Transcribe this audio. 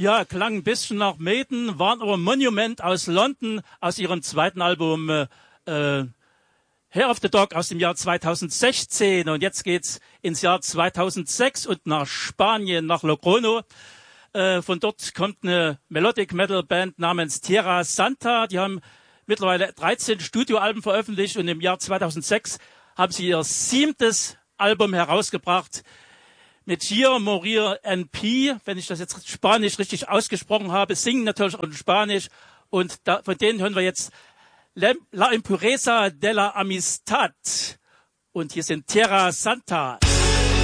Ja, klang ein bisschen nach Maiden, waren aber Monument aus London, aus ihrem zweiten Album Hair of the Dog aus dem Jahr 2016. Und jetzt geht's ins Jahr 2006 und nach Spanien, nach Logroño. Von dort kommt eine Melodic Metal Band namens Tierra Santa. Die haben mittlerweile 13 Studioalben veröffentlicht und im Jahr 2006 haben sie ihr 7. Album herausgebracht mit Hier Morir en Pi, wenn ich das jetzt Spanisch richtig ausgesprochen habe, singen natürlich auch in Spanisch und von denen hören wir jetzt La Impureza de la Amistad und hier sind Tierra Santa.